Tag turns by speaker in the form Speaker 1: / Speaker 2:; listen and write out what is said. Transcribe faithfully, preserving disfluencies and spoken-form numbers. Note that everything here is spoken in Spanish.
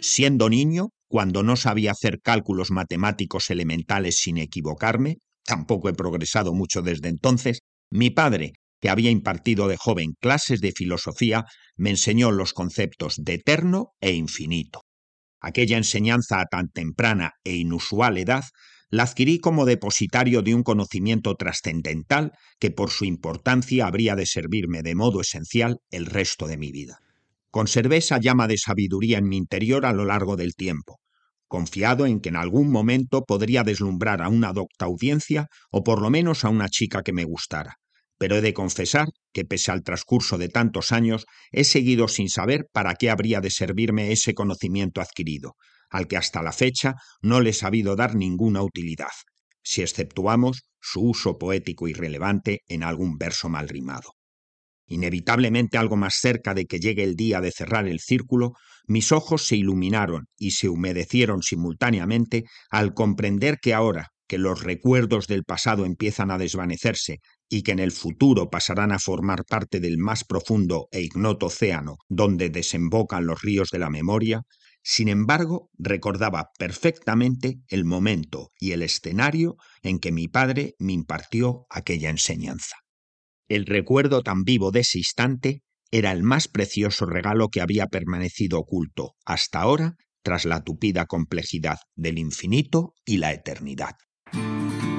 Speaker 1: Siendo niño, cuando no sabía hacer cálculos matemáticos elementales sin equivocarme, tampoco he progresado mucho desde entonces, mi padre, que había impartido de joven clases de filosofía, me enseñó los conceptos de eterno e infinito. Aquella enseñanza a tan temprana e inusual edad la adquirí como depositario de un conocimiento trascendental que por su importancia habría de servirme de modo esencial el resto de mi vida. Conservé esa llama de sabiduría en mi interior a lo largo del tiempo, confiado en que en algún momento podría deslumbrar a una docta audiencia o por lo menos a una chica que me gustara. Pero he de confesar que pese al transcurso de tantos años he seguido sin saber para qué habría de servirme ese conocimiento adquirido, al que hasta la fecha no le he sabido dar ninguna utilidad, si exceptuamos su uso poético irrelevante en algún verso mal rimado. Inevitablemente algo más cerca de que llegue el día de cerrar el círculo, mis ojos se iluminaron y se humedecieron simultáneamente al comprender que ahora que los recuerdos del pasado empiezan a desvanecerse y que en el futuro pasarán a formar parte del más profundo e ignoto océano donde desembocan los ríos de la memoria, sin embargo, recordaba perfectamente el momento y el escenario en que mi padre me impartió aquella enseñanza. El recuerdo tan vivo de ese instante era el más precioso regalo que había permanecido oculto hasta ahora tras la tupida complejidad del infinito y la eternidad.